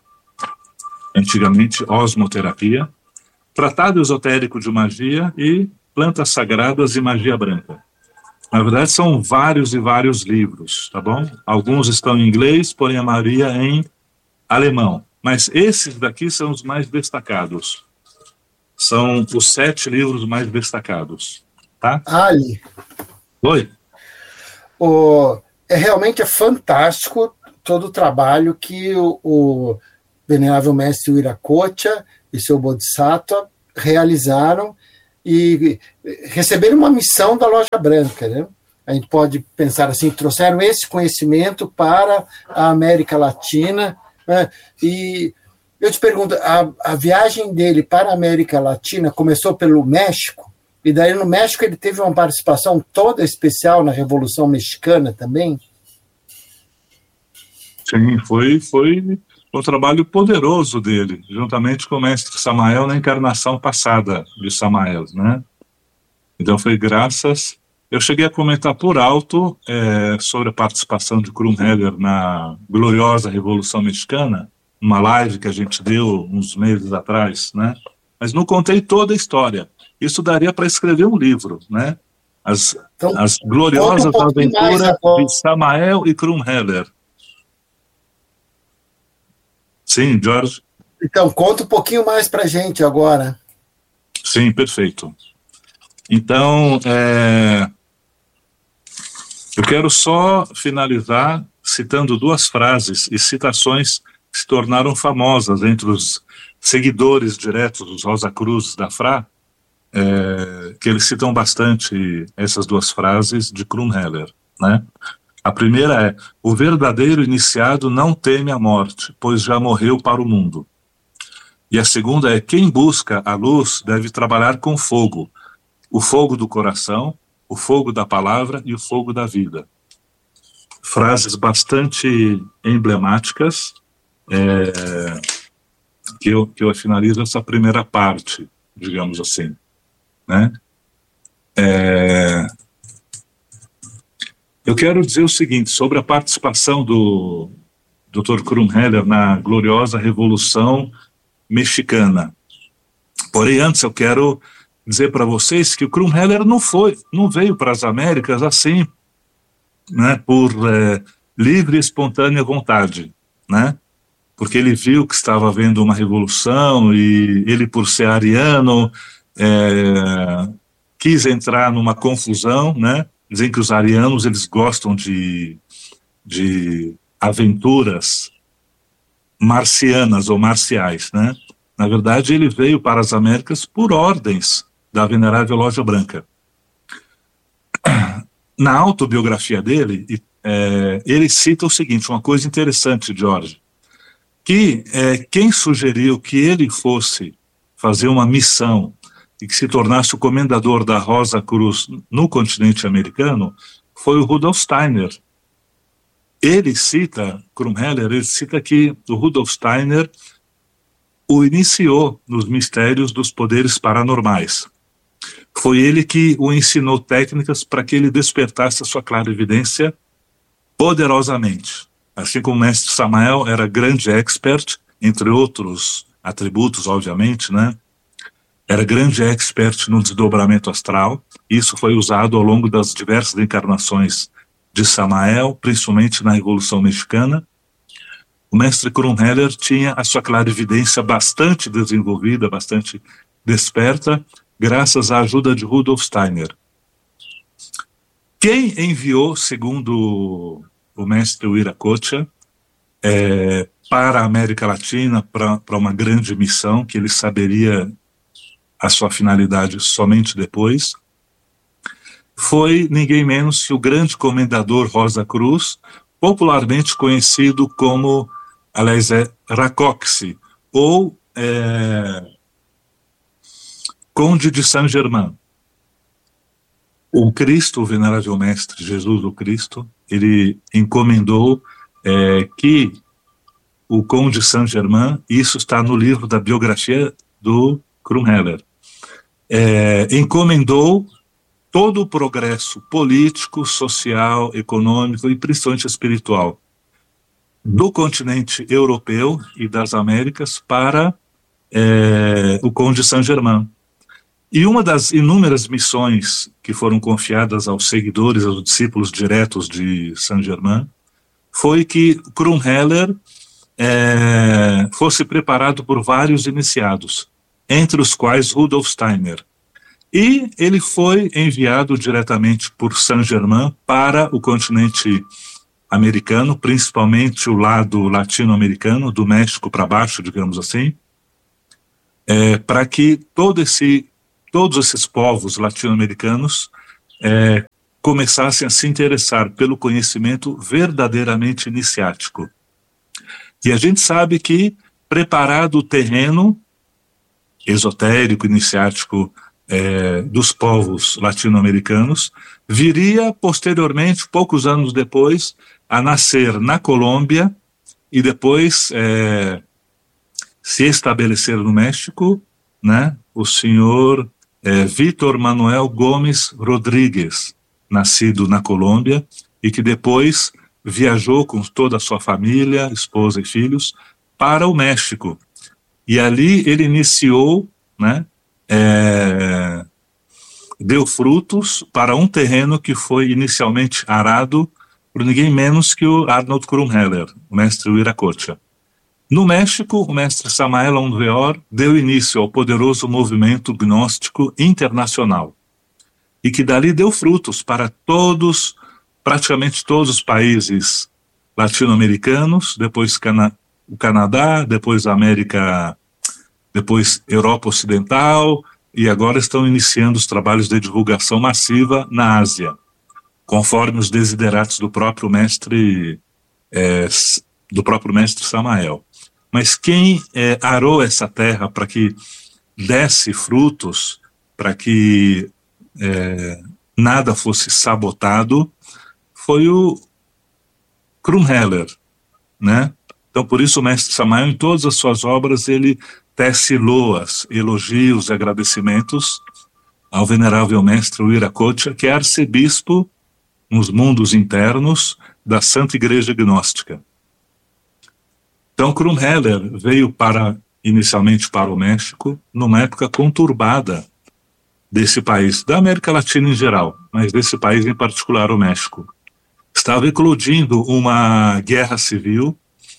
antigamente osmoterapia, Tratado Esotérico de Magia e Plantas Sagradas e Magia Branca. Na verdade, são vários e vários livros, tá bom? Alguns estão em inglês, porém a maioria em alemão. Mas esses daqui são os mais destacados. São os sete livros mais destacados, tá? Ali. Oi? O, é realmente é fantástico todo o trabalho que o, o Venerável Mestre Viracocha e seu Bodhisattva realizaram e receberam uma missão da Loja Branca, né? A gente pode pensar assim, trouxeram esse conhecimento para a América Latina, né? E eu te pergunto, a, a viagem dele para a América Latina começou pelo México, e daí no México ele teve uma participação toda especial na Revolução Mexicana também? Sim, foi, foi um trabalho poderoso dele, juntamente com o mestre Samael na encarnação passada de Samael, né? Então foi graças... Eu cheguei a comentar por alto é, sobre a participação de Krumheller na gloriosa Revolução Mexicana, uma live que a gente deu uns meses atrás, né? Mas não contei toda a história. Isso daria para escrever um livro, né? As, então, as gloriosas um aventuras de Samael e Krumheller. Sim, Jorge? Então, conta um pouquinho mais para a gente agora. Sim, perfeito. Então, é, eu quero só finalizar citando duas frases e citações que se tornaram famosas entre os seguidores diretos dos Rosa Cruz da F R A, é, que eles citam bastante essas duas frases de Krumheller, né? A primeira é: o verdadeiro iniciado não teme a morte, pois já morreu para o mundo. E a segunda é: quem busca a luz deve trabalhar com fogo, o fogo do coração, o fogo da palavra e o fogo da vida. Frases bastante emblemáticas, é, que, eu, que eu finalizo essa primeira parte, digamos assim, né? É, eu quero dizer o seguinte sobre a participação do doutor Krumheller na gloriosa Revolução Mexicana. Porém, antes eu quero dizer para vocês que o Krumheller não foi, não veio para as Américas assim, né, por é, livre e espontânea vontade, né? Porque ele viu que estava havendo uma revolução e ele, por ser ariano, é, quis entrar numa confusão, né? Dizem que os arianos eles gostam de, de aventuras marcianas ou marciais, né? Na verdade, ele veio para as Américas por ordens da Venerável Loja Branca. Na autobiografia dele, é, ele cita o seguinte, uma coisa interessante, Jorge, que é, quem sugeriu que ele fosse fazer uma missão e que se tornasse o comendador da Rosa Cruz no continente americano foi o Rudolf Steiner. Ele cita, Krumheller, ele cita que o Rudolf Steiner o iniciou nos mistérios dos poderes paranormais. Foi ele que o ensinou técnicas para que ele despertasse a sua clarividência poderosamente. Assim como o mestre Samael era grande expert, entre outros atributos, obviamente, né? Era grande expert no desdobramento astral. Isso foi usado ao longo das diversas encarnações de Samael, principalmente na Revolução Mexicana. O mestre Krumheller tinha a sua clarividência bastante desenvolvida, bastante desperta, graças à ajuda de Rudolf Steiner. Quem enviou, segundo o mestre Viracocha, é, para a América Latina, para uma grande missão, que ele saberia a sua finalidade somente depois, foi ninguém menos que o grande comendador Rosa Cruz, popularmente conhecido como, aliás, é Racoxi, ou é, Conde de Saint-Germain. O Cristo, o Venerável Mestre Jesus, o Cristo, ele encomendou é, que o Conde de Saint-Germain, isso está no livro da biografia do Krumheller, é, encomendou todo o progresso político, social, econômico e principalmente espiritual do continente europeu e das Américas para é, o Conde de Saint-Germain. E uma das inúmeras missões que foram confiadas aos seguidores, aos discípulos diretos de Saint-Germain, foi que Krumheller é, fosse preparado por vários iniciados, entre os quais Rudolf Steiner. E ele foi enviado diretamente por Saint-Germain para o continente americano, principalmente o lado latino-americano, do México para baixo, digamos assim, é, para que todo esse, todos esses povos latino-americanos é, começassem a se interessar pelo conhecimento verdadeiramente iniciático. E a gente sabe que, preparado o terreno esotérico, iniciático é, dos povos latino-americanos, viria posteriormente, poucos anos depois, a nascer na Colômbia e depois é, se estabelecer no México, né, o senhor é, Vítor Manuel Gomes Rodrigues, nascido na Colômbia, e que depois viajou com toda a sua família, esposa e filhos, para o México. E ali ele iniciou, né, é, deu frutos para um terreno que foi inicialmente arado por ninguém menos que o Arnold Krumheller, o mestre Wiracocha. No México, o mestre Samael Aun Weor deu início ao poderoso movimento gnóstico internacional, e que dali deu frutos para todos, praticamente todos os países latino-americanos, depois Cana- o Canadá, depois a América, depois Europa Ocidental, e agora estão iniciando os trabalhos de divulgação massiva na Ásia, conforme os desideratos do próprio mestre, é, do próprio mestre Samael. Mas quem é, arou essa terra para que desse frutos, para que é, nada fosse sabotado, foi o Krumheller, né? Então, por isso o mestre Samael, em todas as suas obras, ele tece loas, elogios e agradecimentos ao venerável mestre Wiracocha, que é arcebispo nos mundos internos da Santa Igreja Gnóstica. Então, Krumheller veio para, inicialmente para o México, numa época conturbada desse país, da América Latina em geral, mas desse país em particular, o México. Estava eclodindo uma guerra civil,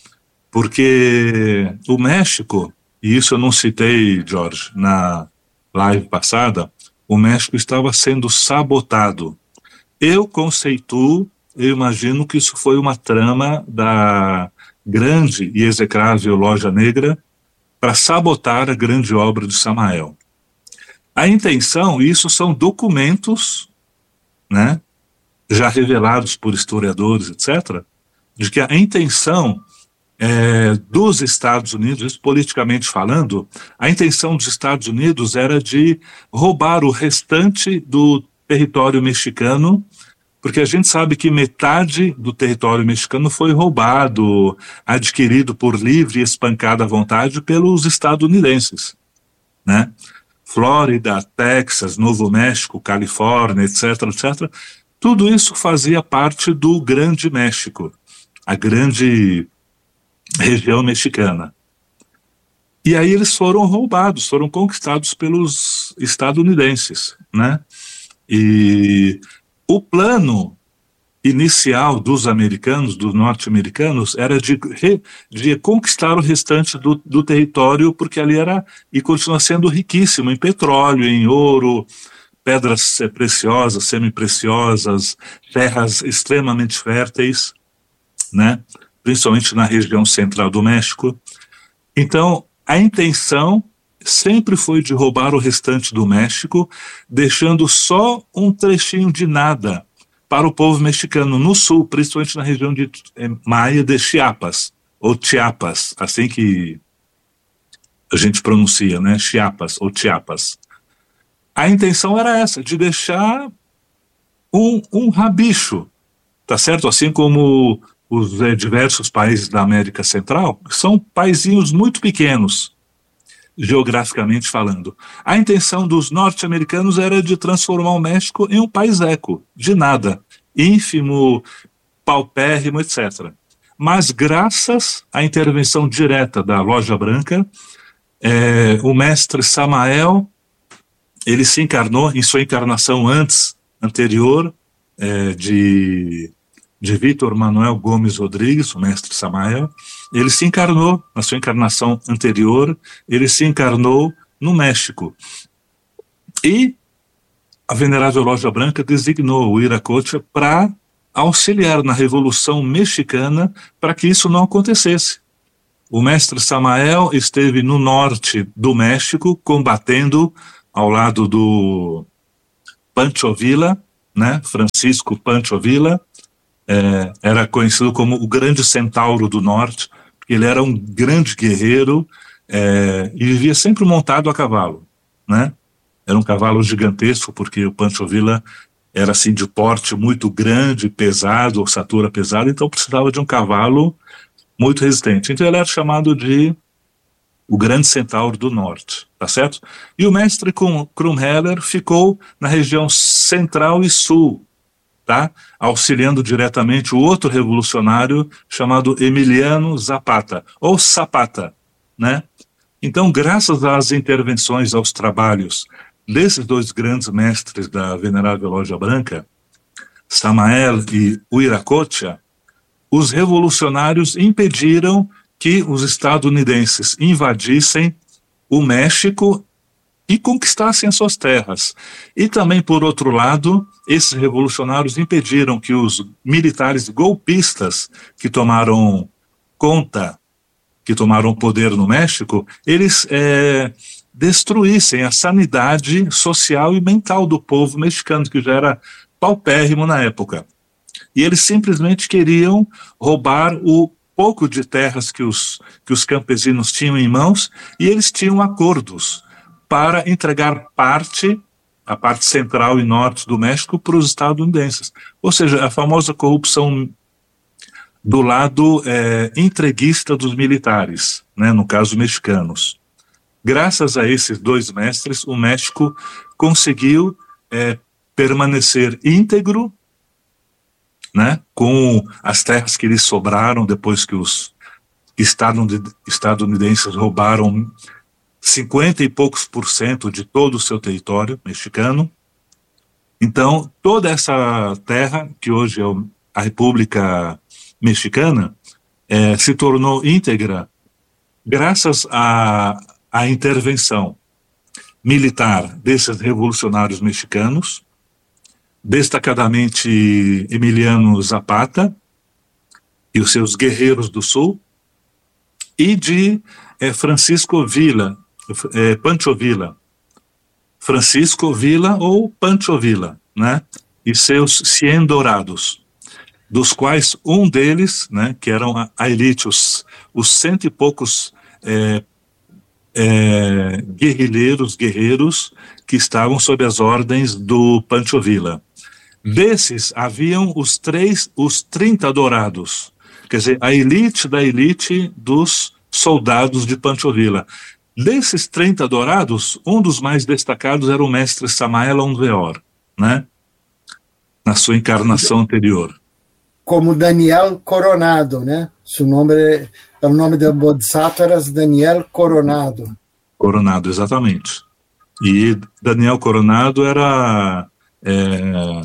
porque o México, e isso eu não citei, Jorge, na live passada, o México estava sendo sabotado. Eu conceituo, eu imagino que isso foi uma trama da grande e execrável Loja Negra para sabotar a grande obra de Samael. A intenção, isso são documentos, né, já revelados por historiadores, etcétera, de que a intenção é, dos Estados Unidos, politicamente falando, a intenção dos Estados Unidos era de roubar o restante do território mexicano, porque a gente sabe que metade do território mexicano foi roubado, adquirido por livre e espancada vontade pelos estadunidenses, né? Flórida, Texas, Novo México, Califórnia, etc, etcétera, tudo isso fazia parte do Grande México, a grande região mexicana. E aí eles foram roubados, foram conquistados pelos estadunidenses, né? E o plano inicial dos americanos, dos norte-americanos, era de, de conquistar o restante do, do território, porque ali era e continua sendo riquíssimo em petróleo, em ouro, pedras preciosas, semi-preciosas, terras extremamente férteis, né? Principalmente na região central do México. Então, a intenção sempre foi de roubar o restante do México, deixando só um trechinho de nada para o povo mexicano no sul, principalmente na região de Maia de Chiapas, ou Chiapas, assim que a gente pronuncia, né? Chiapas ou Chiapas. A intenção era essa, de deixar um, um rabicho, tá certo? Assim como os é, diversos países da América Central, são paizinhos muito pequenos, geograficamente falando. A intenção dos norte-americanos era de transformar o México em um país eco, de nada, ínfimo, paupérrimo, etcétera. Mas graças à intervenção direta da Loja Branca, é, o mestre Samael, ele se encarnou em sua encarnação antes, anterior, é, de, de Vítor Manuel Gomes Rodrigues, o mestre Samael. Ele se encarnou, na sua encarnação anterior, ele se encarnou no México. E a Venerável Loja Branca designou o Wiracocha para auxiliar na Revolução Mexicana para que isso não acontecesse. O mestre Samael esteve no norte do México, combatendo ao lado do Pancho Villa, né, Francisco Pancho Villa, é, era conhecido como o Grande Centauro do Norte, porque ele era um grande guerreiro é, e vivia sempre montado a cavalo, né? Era um cavalo gigantesco, porque o Pancho Villa era assim de porte muito grande, pesado, ossatura pesada, então precisava de um cavalo muito resistente. Então ele era chamado de o Grande Centauro do Norte, tá certo? E o mestre Krumheller ficou na região central e sul, tá? Auxiliando diretamente o outro revolucionário chamado Emiliano Zapata, ou Zapata, né? Então, graças às intervenções, aos trabalhos desses dois grandes mestres da Venerável Loja Branca, Samael e Wiracocha, os revolucionários impediram que os estadunidenses invadissem o México e conquistassem as suas terras. E também, por outro lado, esses revolucionários impediram que os militares golpistas que tomaram conta, que tomaram poder no México, eles é, destruíssem a sanidade social e mental do povo mexicano, que já era paupérrimo na época. E eles simplesmente queriam roubar o pouco de terras que os, que os campesinos tinham em mãos, e eles tinham acordos para entregar parte, a parte central e norte do México, para os estadunidenses. Ou seja, a famosa corrupção do lado é, entreguista dos militares, né, no caso mexicanos. Graças a esses dois mestres, o México conseguiu é, permanecer íntegro, né, com as terras que lhes sobraram depois que os estadunidenses roubaram cinquenta e poucos por cento de todo o seu território mexicano. Então, toda essa terra, que hoje é a República Mexicana, é, se tornou íntegra graças à, à intervenção militar desses revolucionários mexicanos, destacadamente Emiliano Zapata e os seus guerreiros do Sul, e de é, Francisco Villa, é, Pancho Villa, Francisco Villa ou Pancho Villa, né, e seus cien dourados, dos quais um deles, né, que eram a, a elite, os, os cento e poucos é, é, guerrilheiros, guerreiros que estavam sob as ordens do Pancho Villa. Desses, haviam os três, os trinta dourados, quer dizer, a elite da elite dos soldados de Pancho Villa. Desses trinta dourados, um dos mais destacados era o mestre Samael Ondeor, né, na sua encarnação anterior. Como Daniel Coronado, né? Seu nome é, o nome do Bodhisattva era Daniel Coronado. Coronado, exatamente. E Daniel Coronado era é,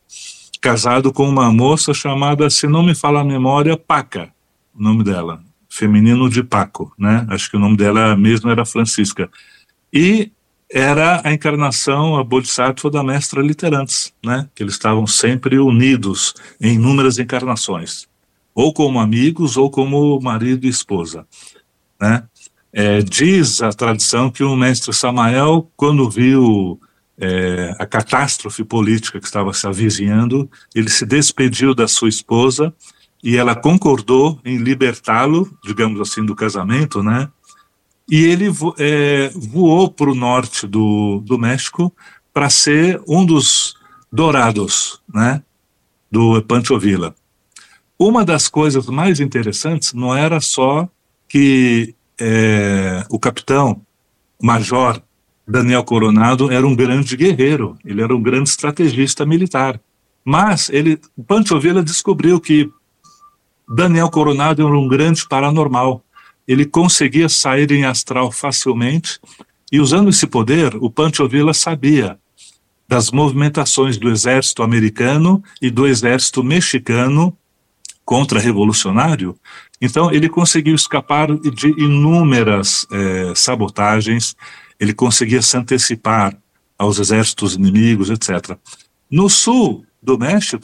casado com uma moça chamada, se não me fala a memória, Paca, o nome dela, feminino de Paco, né? Acho que o nome dela mesmo era Francisca. E era a encarnação, a Bodhisattva da Mestra Literantes, né? Que eles estavam sempre unidos em inúmeras encarnações, ou como amigos, ou como marido e esposa, né? É, diz a tradição que o mestre Samael, quando viu é, a catástrofe política que estava se avizinhando, ele se despediu da sua esposa e ela concordou em libertá-lo, digamos assim, do casamento, né? E ele vo, é, voou para o norte do, do México para ser um dos dourados, né, do Pancho Villa. Uma das coisas mais interessantes não era só que é, o capitão major Daniel Coronado era um grande guerreiro, ele era um grande estrategista militar, mas ele, Pancho Villa descobriu que Daniel Coronado era um grande paranormal. Ele conseguia sair em astral facilmente, e usando esse poder, o Pancho Villa sabia das movimentações do exército americano e do exército mexicano contra-revolucionário. Então ele conseguiu escapar de inúmeras eh, sabotagens, ele conseguia se antecipar aos exércitos inimigos, etcétera. No sul do México,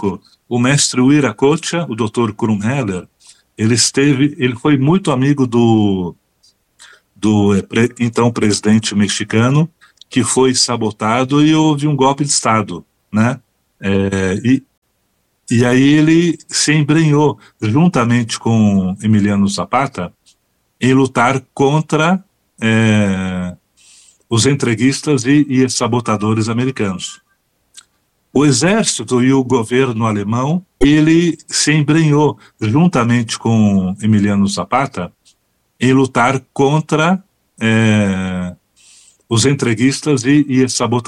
o mestre Wiracocha, o doutor Krumheller, ele esteve, ele foi muito amigo do, do então presidente mexicano, que foi sabotado e houve um golpe de Estado, né? É, e, e aí ele se embrenhou, juntamente com Emiliano Zapata, em lutar contra é, os entreguistas e, e sabotadores americanos. O exército e o governo alemão, ele se embrenhou, juntamente com Emiliano Zapata, em lutar contra é, os entreguistas e, e sabotadores